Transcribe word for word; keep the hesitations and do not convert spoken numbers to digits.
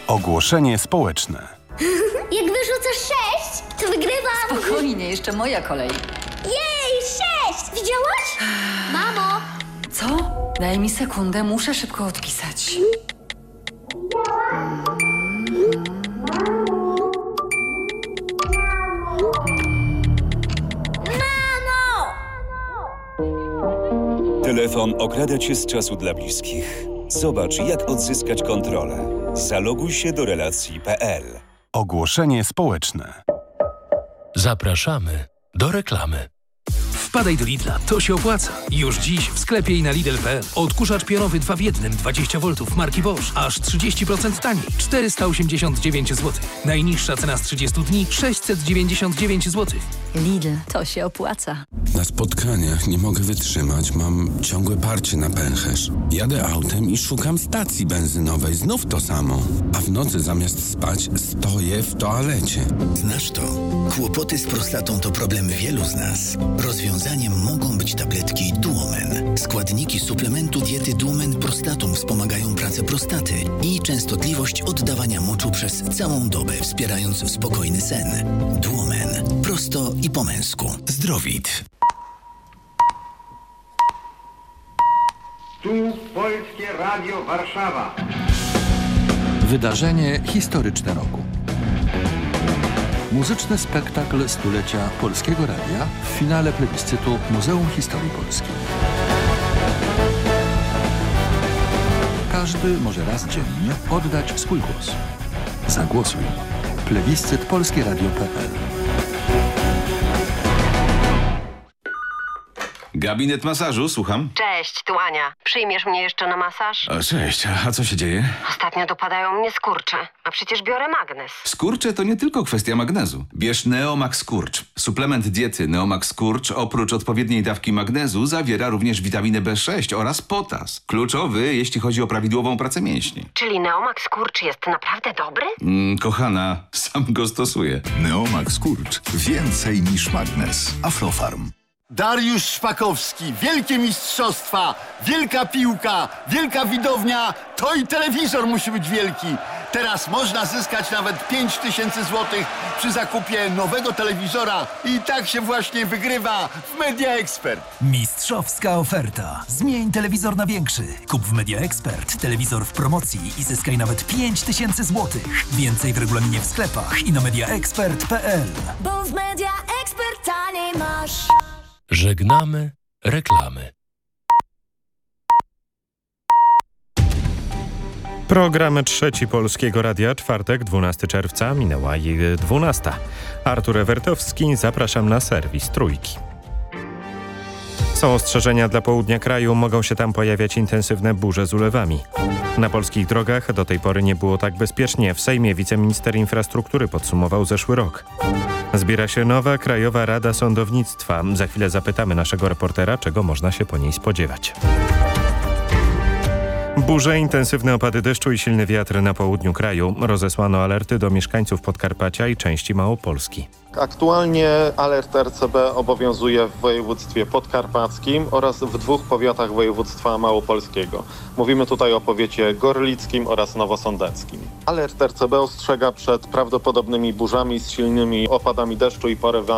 Ogłoszenie społeczne. Jak wyrzucę sześć, to wygrywam. Spokojnie, jeszcze moja kolej. Jej, sześć! Widziałaś? Mamo! Co? Daj mi sekundę, muszę szybko odpisać. Mamo! Telefon okrada cię z czasu dla bliskich. Zobacz, jak odzyskać kontrolę. Zaloguj się do relacji kropka pe el. Ogłoszenie społeczne. Zapraszamy do reklamy. Wpadaj do Lidla, to się opłaca. Już dziś w sklepie i na Lidl kropka pe el. Odkurzacz pionowy dwa w jednym dwadzieścia woltów marki Bosch. Aż trzydzieści procent taniej. czterysta osiemdziesiąt dziewięć złotych. Najniższa cena z trzydziestu dni sześćset dziewięćdziesiąt dziewięć złotych. Lidl, to się opłaca. Na spotkaniach nie mogę wytrzymać, mam ciągłe parcie na pęcherz. Jadę autem i szukam stacji benzynowej, znów to samo. A w nocy zamiast spać stoję w toalecie. Znasz to? Kłopoty z prostatą to problem wielu z nas. Rozwiązaniem mogą być tabletki Duomen. Składniki suplementu diety Duomen Prostatum wspomagają pracę prostaty i częstotliwość oddawania moczu przez całą dobę, wspierając spokojny sen. Duomen. Prosto i po męsku. Zdrowit. Tu Polskie Radio Warszawa. Wydarzenie historyczne roku. Muzyczny spektakl stulecia Polskiego Radia w finale plebiscytu Muzeum Historii Polskiej. Każdy może raz dziennie oddać swój głos. Zagłosuj. Plebiscyt polskie radio kropka pe el. Gabinet masażu, słucham. Cześć, tu Ania. Przyjmiesz mnie jeszcze na masaż? O, cześć, a co się dzieje? Ostatnio dopadają mnie skurcze, a przecież biorę magnes. Skurcze to nie tylko kwestia magnezu. Bierz Neomax Skurcz. Suplement diety Neomax Skurcz oprócz odpowiedniej dawki magnezu zawiera również witaminę be sześć oraz potas. Kluczowy, jeśli chodzi o prawidłową pracę mięśni. Czyli Neomax Skurcz jest naprawdę dobry? Mm, kochana, sam go stosuję. Neomax Skurcz. Więcej niż magnes. Aflofarm. Dariusz Szpakowski, wielkie mistrzostwa, wielka piłka, wielka widownia, to i telewizor musi być wielki. Teraz można zyskać nawet pięć tysięcy złotych przy zakupie nowego telewizora i tak się właśnie wygrywa w Media Expert. Mistrzowska oferta. Zmień telewizor na większy. Kup w Media Expert telewizor w promocji i zyskaj nawet pięć tysięcy złotych. Więcej w regulaminie w sklepach i na media expert kropka pe el. Bo w Media Expert taniej masz. Żegnamy reklamy. Program Trzeci Polskiego Radia, czwartek, dwunastego czerwca, minęła dwunasta. Artur Ewertowski, zapraszam na serwis Trójki. Są ostrzeżenia dla południa kraju, mogą się tam pojawiać intensywne burze z ulewami. Na polskich drogach do tej pory nie było tak bezpiecznie. W Sejmie wiceminister infrastruktury podsumował zeszły rok. Zbiera się nowa Krajowa Rada Sądownictwa. Za chwilę zapytamy naszego reportera, czego można się po niej spodziewać. Burze, intensywne opady deszczu i silny wiatr na południu kraju. Rozesłano alerty do mieszkańców Podkarpacia i części Małopolski. Aktualnie alert er ce be obowiązuje w województwie podkarpackim oraz w dwóch powiatach województwa małopolskiego. Mówimy tutaj o powiecie gorlickim oraz nowosądeckim. Alert er ce be ostrzega przed prawdopodobnymi burzami z silnymi opadami deszczu i porywami